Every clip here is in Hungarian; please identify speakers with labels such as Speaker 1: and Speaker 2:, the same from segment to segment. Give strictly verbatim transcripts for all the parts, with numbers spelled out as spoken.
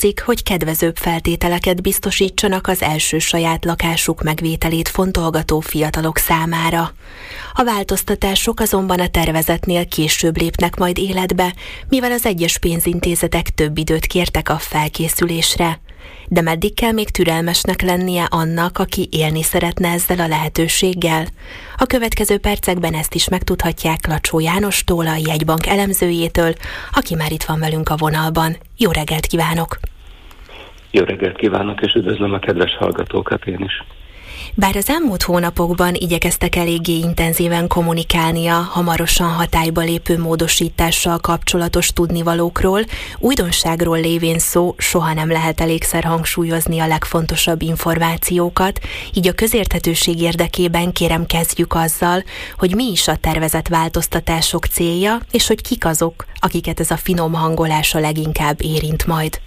Speaker 1: igyekszik, hogy kedvezőbb feltételeket biztosítsanak az első saját lakásuk megvételét fontolgató fiatalok számára. A változtatások azonban a tervezetnél később lépnek majd életbe, mivel az egyes pénzintézetek több időt kértek a felkészülésre. De meddig kell még türelmesnek lennie annak, aki élni szeretne ezzel a lehetőséggel? A következő percekben ezt is megtudhatják Lacsó Jánostól, a jegybank elemzőjétől, aki már itt van velünk a vonalban. Jó reggelt kívánok!
Speaker 2: Jó reggelt kívánok, és üdvözlöm a kedves hallgatókat én is!
Speaker 1: Bár az elmúlt hónapokban igyekeztek eléggé intenzíven kommunikálni a hamarosan hatályba lépő módosítással kapcsolatos tudnivalókról, újdonságról lévén szó, soha nem lehet elégszer hangsúlyozni a legfontosabb információkat, így a közérthetőség érdekében kérem kezdjük azzal, hogy mi is a tervezett változtatások célja, és hogy kik azok, akiket ez a finom hangolás a leginkább érint majd.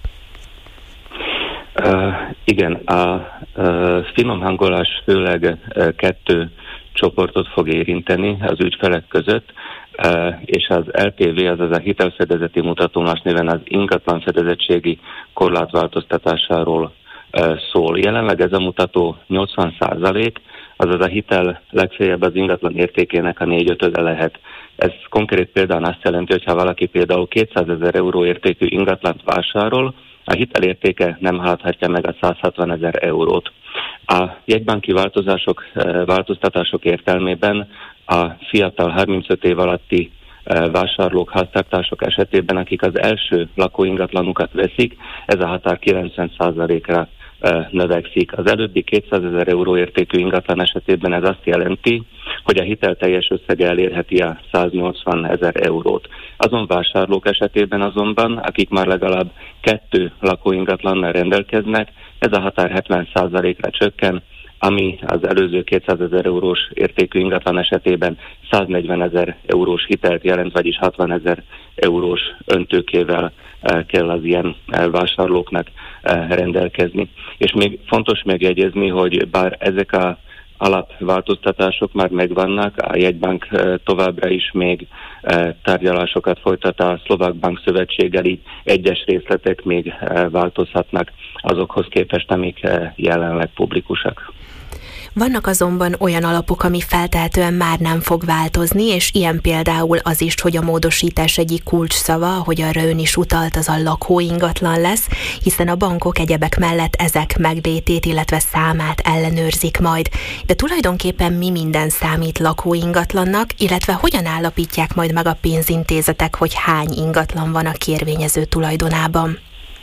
Speaker 2: Uh, igen, a uh, finom hangolás főleg uh, kettő csoportot fog érinteni az ügyfelek között, uh, és az el té vé, azaz a hitelfedezeti mutató, más néven az ingatlan fedezettségi korlát változtatásáról uh, szól. Jelenleg ez a mutató nyolcvan százalék, azaz a hitel legfeljebb az ingatlan értékének a négyötöde lehet. Ez konkrét példán azt jelenti, hogy ha valaki például kétszázezer euró értékű ingatlant vásárol, a hitelértéke nem haladhatja meg a száz hatvan ezer eurót. A jegybanki változások, változtatások értelmében a fiatal harmincöt év alatti vásárlók, háztartások esetében, akik az első lakóingatlanukat veszik, ez a határ kilencven százalékra növekszik. Az előbbi kétszázezer euró értékű ingatlan esetében ez azt jelenti, hogy a hitel teljes összege elérheti a száznyolcvan ezer eurót. Azon vásárlók esetében azonban, akik már legalább kettő lakóingatlannal rendelkeznek, ez a határ hetven százalékra csökken, ami az előző kétszázezer eurós értékű ingatlan esetében száznegyven ezer eurós hitelt jelent, vagyis hatvan ezer eurós öntőkével kell az ilyen vásárlóknak rendelkezni. És még fontos megjegyezni, hogy bár ezek a alapváltoztatások már megvannak, a jegybank továbbra is még tárgyalásokat folytat a Szlovák Bank Szövetséggel, így egyes részletek még változhatnak azokhoz képest, amik jelenleg publikusak.
Speaker 1: Vannak azonban olyan alapok, ami feltehetően már nem fog változni, és ilyen például az is, hogy a módosítás egyik kulcsszava, ahogy arra ön is utalt, az a lakóingatlan lesz, hiszen a bankok egyebek mellett ezek meglétét, illetve számát ellenőrzik majd. De tulajdonképpen mi minden számít lakóingatlannak, illetve hogyan állapítják majd meg a pénzintézetek, hogy hány ingatlan van a kérvényező tulajdonában?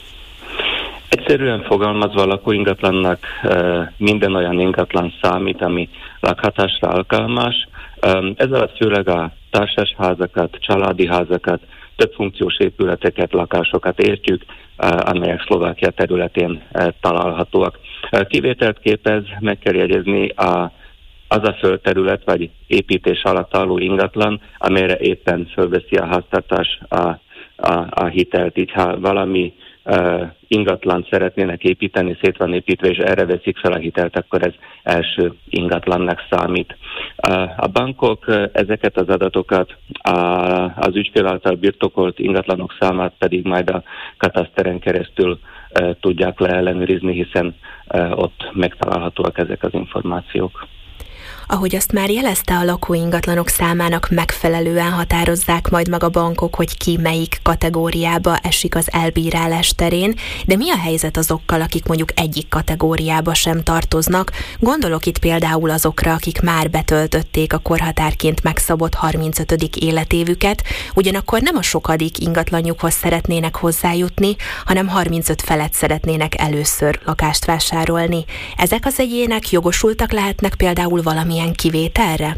Speaker 2: Egyszerűen fogalmazva a lakóingatlannak minden olyan ingatlan számít, ami lakhatásra alkalmas. Ez alatt főleg a társasházakat, családi házakat, többfunkciós épületeket, lakásokat értjük, amelyek Szlovákia területén találhatóak. Kivételt képez, meg kell jegyezni a, az a földterület vagy építés alatt álló ingatlan, amelyre éppen fölveszi a háztartás a, a, a hitelt. Így ha valami Uh, ingatlant szeretnének építeni, szét van építve, és erre veszik fel a hitelt, akkor ez első ingatlannak számít. Uh, a bankok uh, ezeket az adatokat, uh, az ügyfél által birtokolt ingatlanok számát pedig majd a kataszteren keresztül uh, tudják leellenőrizni, hiszen uh, ott megtalálhatóak ezek az információk.
Speaker 1: Ahogy azt már jelezte, a lakóingatlanok számának megfelelően határozzák majd meg a bankok, hogy ki melyik kategóriába esik az elbírálás terén, de mi a helyzet azokkal, akik mondjuk egyik kategóriába sem tartoznak? Gondolok itt például azokra, akik már betöltötték a korhatárként megszabott harmincötödik életévüket, ugyanakkor nem a sokadik ingatlanjukhoz szeretnének hozzájutni, hanem harmincöt felett szeretnének először lakást vásárolni. Ezek az egyének jogosultak lehetnek például valami milyen kivételre?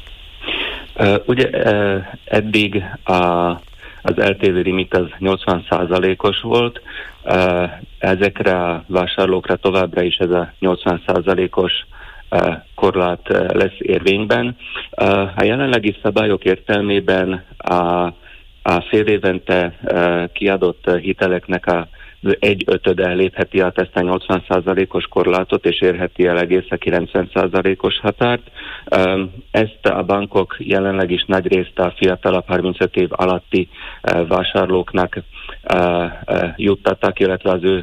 Speaker 2: Uh, ugye uh, eddig a, az el té vé limit az nyolcvan százalékos volt, uh, ezekre a vásárlókra továbbra is ez a nyolcvan százalékos uh, korlát uh, lesz érvényben. Uh, a jelenlegi szabályok értelmében a, a fél évente uh, kiadott uh, hiteleknek a egy ötöde lépheti át ezt a nyolcvan százalékos korlátot, és érheti el egész a kilencven százalékos határt. Ezt a bankok jelenleg is nagy részt a fiatalabb harmincöt év alatti vásárlóknak juttatták, illetve az ő